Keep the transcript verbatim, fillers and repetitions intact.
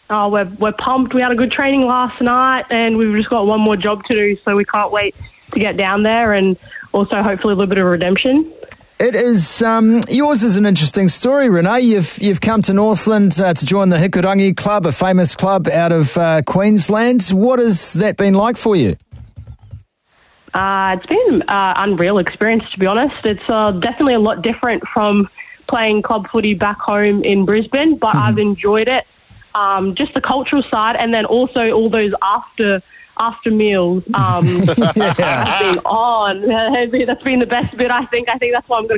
Oh, we're we're pumped. We had a good training last night, and we've just got one more job to do, so we can't wait to get down there, and also hopefully a little bit of redemption. It is, um, yours is an interesting story, Renee. You've you've come to Northland uh, to join the Hikurangi Club, a famous club out of uh, Queensland. What has that been like for you? Uh, it's been an uh, unreal experience, to be honest. It's uh, definitely a lot different from playing club footy back home in Brisbane, but mm-hmm. I've enjoyed it. Um, just the cultural side, and then also all those after after meals um, yeah. have been on. That's been the best bit, I think. I think that's why I'm going